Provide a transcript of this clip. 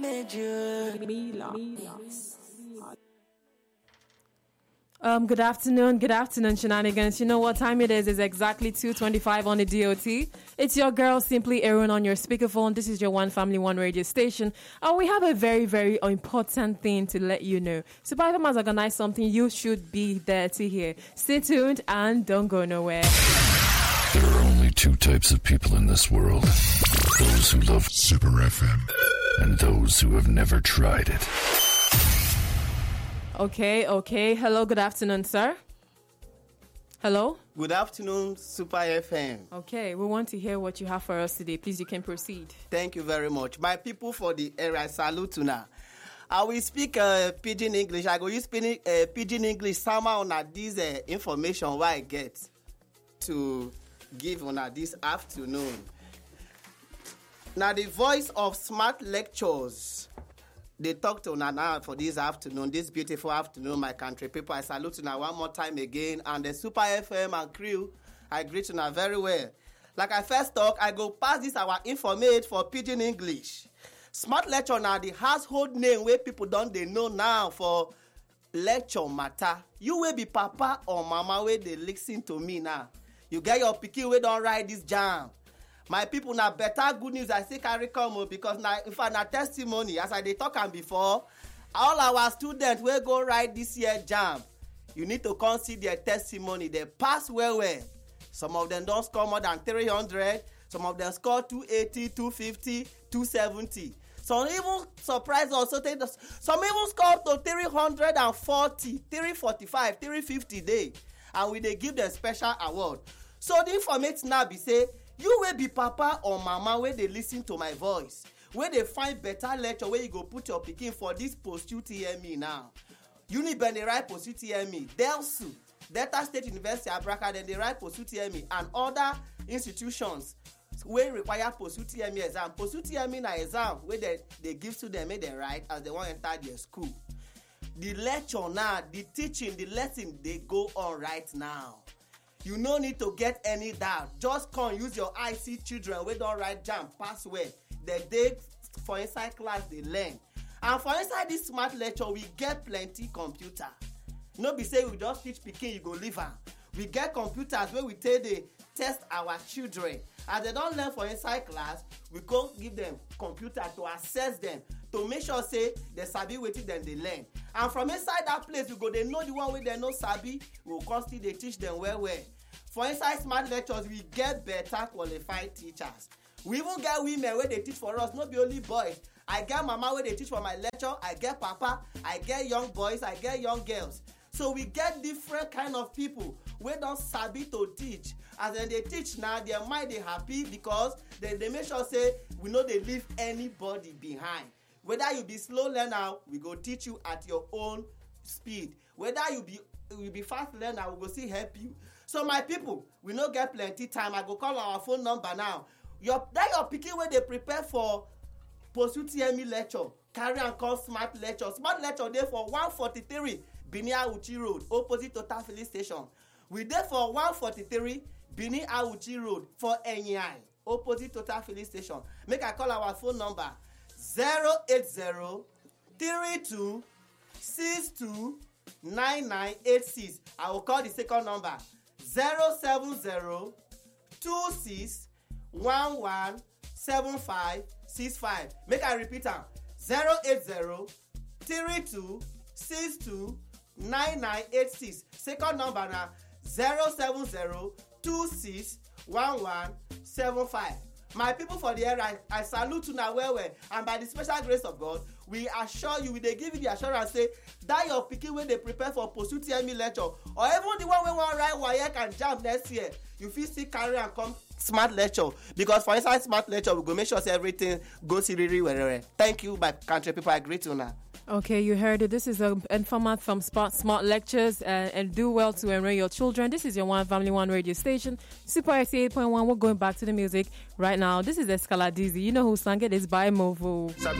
Good afternoon, shenanigans. You know what time it is? It's exactly 2:25 on the DOT. It's your girl, Simply Aaron, on your speakerphone. This is your One Family, One radio station. And we have a very, very important thing to let you know. Super FM has organized something you should be there to hear. Stay tuned and don't go nowhere. There are only two types of people in this world. Those who love Super FM and those who have never tried it. Okay. Hello, good afternoon, sir. Hello? Good afternoon, Super FM. Okay, we want to hear what you have for us today. Please, you can proceed. Thank you very much. My people for the area, salute now. I will speak Pidgin English. I go use Pidgin English somehow on this information what I get to give on this afternoon. Now, the voice of smart lectures. They talk to now for this afternoon, this beautiful afternoon, my country people. I salute you now one more time again. And the Super FM and crew, I greet you now very well. Like I first talk, I go pass this our informate for Pidgin English. Smart lecture now the household name where people don't they know now for lecture matter. You will be papa or mama where they listen to me now. You get your pikin where don't write this jam. My people, now better good news I say carry come because now if I na testimony as I dey talk am before, all our students will go write this year jam. You need to consider their testimony. They pass well. Some of them don't score more than 300. Some of them score 280, 250, 270. Some even surprise also some even score to 340, 345, 350 day, and we they give them special award. So the information now be say. You will be papa or mama where they listen to my voice, where they find better lecture where you go put your pikin for this post-UTME now. You need the right post-UTME, DELSU, Delta State University Abraka, then the right post-UTME and other institutions where require post-UTME exam. Post-UTME na exam where they give to them, make them right as they want to enter their school. The lecture now, the teaching, the lesson, they go on right now. You no need to get any doubt. Just come use your eye see children wey don write jam pass well. The day for inside class they learn. And for inside this smart lecture we get plenty computer. No be say we just teach pikin you go leave am. We get computers wey we take dey test our children. As they don learn for inside class, we go give them computer to assess them to make sure say they sabi wetin dem dey learn. And from inside that place we go dey know the one wey dem no sabi, we go come still dey teach them well. For inside smart lectures we get better qualified teachers. We even get women wey dey teach for us, no be only boys. I get mama wey dey teach for my lecture, I get papa, I get young boys, I get young girls. So we get different kind of people wey don sabi to teach. As dem dey teach now, their mind dey happy because they make sure say we no dey leave anybody behind. Whether you be slow learner, we go teach you at your own speed. Whether you be fast learner, we go still help you. So my people, we no get plenty time. I go call our phone number now. Your pikin wey dey prepare for post-UTME lecture, carry and come smart lecture. Smart lecture dey for 143 Benin Auchi Road, opposite Total Filling Station. We dey for 143 Benin Auchi Road for Enyai, opposite Total Filling Station. Make I call our phone number 080-3262-9986. I will call the second number 070-2611-7565. Make I repeat am 080-3262-9986. Second number na 070-2611-75. My people for the area, I salute you now well, and by the special grace of God, we assure you, we dey give you the assurance say that your pikin when they prepare for post-UTME lecture, or even the one wey wan write WAEC and JAMB next year, you fit still carry and come smart lecture, because for inside smart lecture we go make sure say everything goes really well. Thank you, my country people. I greet you now. Okay, you heard it. This is an informant from Smart Lectures, and do well to enroll your children. This is your One Family, One radio station, Super 88.1. We're going back to the music right now. This is Escala Dizzy. You know who sang it? It's by Movo.